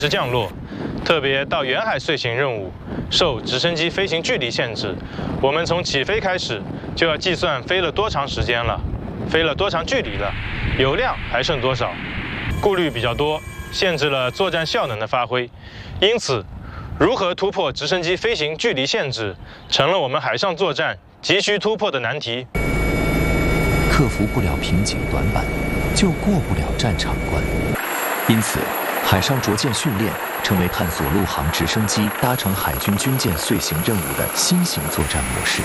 是降落，特别到远海遂行任务，受直升机飞行距离限制，我们从起飞开始就要计算飞了多长时间了，飞了多长距离了，油量还剩多少，顾虑比较多，限制了作战效能的发挥。因此，如何突破直升机飞行距离限制，成了我们海上作战急需突破的难题。 克服不了瓶颈短板，就过不了战场关。因此，海上着舰训练成为探索陆航直升机搭乘海军军舰遂行任务的新型作战模式。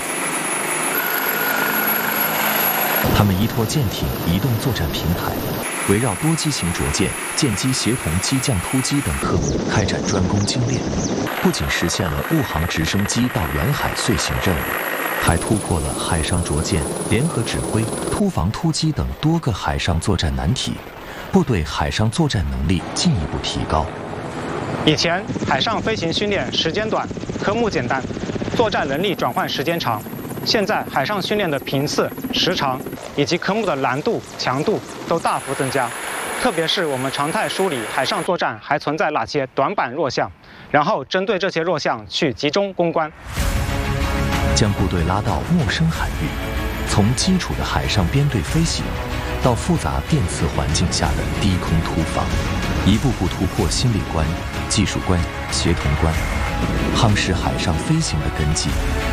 他们依托舰艇移动作战平台，围绕多机型着舰、舰机协同机降突击等科目开展专攻精练，不仅实现了陆航直升机到远海遂行任务，还突破了海上着舰、联合指挥、突防突击等多个海上作战难题，部队海上作战能力进一步提高。 以前海上飞行训练时间短，科目简单，作战能力转换时间长。现在海上训练的频次、时长以及科目的难度、强度都大幅增加。特别是我们常态梳理海上作战还存在哪些短板弱项，然后针对这些弱项去集中攻关。 将部队拉到陌生海域，从基础的海上编队飞行，到复杂电磁环境下的低空突防，一步步突破心理关、技术关、协同关，夯实海上飞行的根基。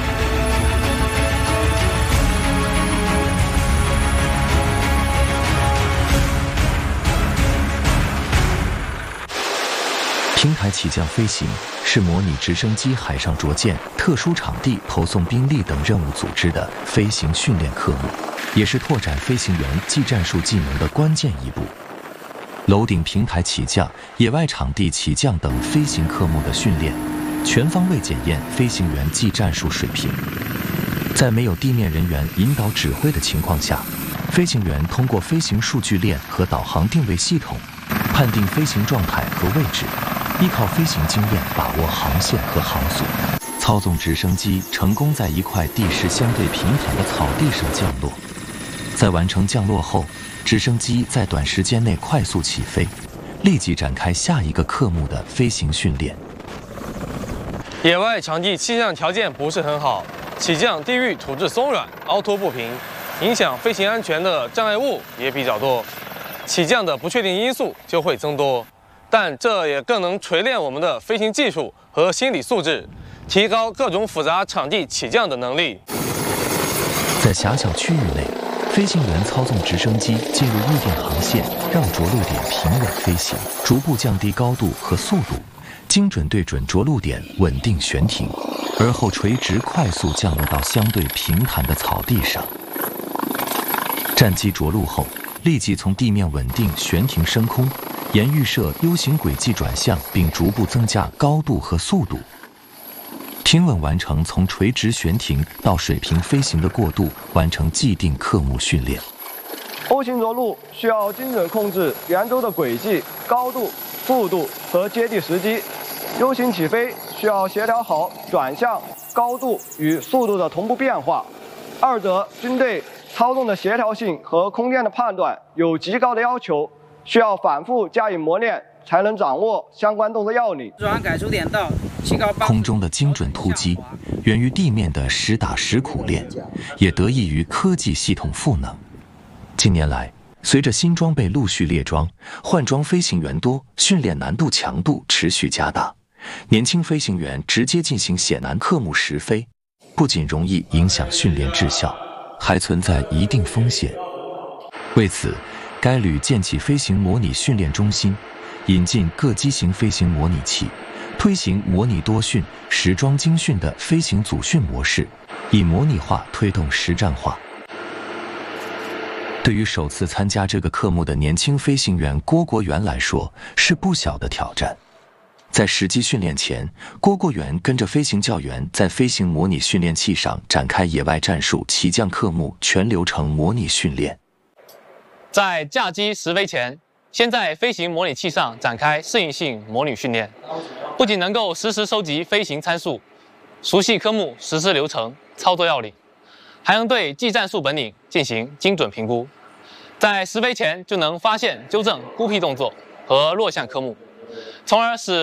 平台起降飞行是模拟直升机海上着舰、特殊场地投送兵力等任务组织的飞行训练科目，也是拓展飞行员技战术技能的关键一步。楼顶平台起降、野外场地起降等飞行科目的训练，全方位检验飞行员技战术水平。在没有地面人员引导指挥的情况下，飞行员通过飞行数据链和导航定位系统，判定飞行状态和位置，依靠飞行经验把握航线和航速，操纵直升机成功在一块地势相对平坦的草地上降落。在完成降落后，直升机在短时间内快速起飞，立即展开下一个科目的飞行训练。 野外场地气象条件不是很好，起降地域土质松软、凹凸不平，影响飞行安全的障碍物也比较多，起降的不确定因素就会增多。但这也更能锤炼我们的飞行技术和心理素质，提高各种复杂场地起降的能力。 在狭小区域内，飞行员操纵直升机进入预定航线，绕着陆点平稳飞行，逐步降低高度和速度，精准对准着陆点，稳定悬停，而后垂直快速降落到相对平坦的草地上。战机着陆后，立即从地面稳定悬停升空，沿预设 U 型轨迹转向，并逐步增加高度和速度，平稳完成从垂直悬停到水平飞行的过渡，完成既定科目训练。 O 型着陆需要精准控制圆周的轨迹、高度、速度和接地时机。U 型起飞需要协调好转向、高度与速度的同步变化，二者均对操纵的协调性和空间的判断有极高的要求，需要反复加以磨练，才能掌握相关动作要领。 转改出点到提高空中的精准突击源于地面的实打实苦练，也得益于科技系统赋能。近年来，随着新装备陆续列装，换装飞行员多，训练难度强度持续加大。年轻飞行员直接进行险难科目实飞，不仅容易影响训练质效，还存在一定风险。为此，该旅建起飞行模拟训练中心，引进各机型飞行模拟器，推行模拟多训、实装精训的飞行组训模式，以模拟化推动实战化。对于首次参加这个科目的年轻飞行员郭国元来说，是不小的挑战。在实际训练前，郭国元跟着飞行教员在飞行模拟训练器上展开野外战术起降科目全流程模拟训练。 在驾机实飞前，先在飞行模拟器上展开适应性模拟训练，不仅能够实时收集飞行参数，熟悉科目实施流程、操作要领，还能对技战术本领进行精准评估。在实飞前就能发现、纠正孤僻动作和弱项科目， 从而使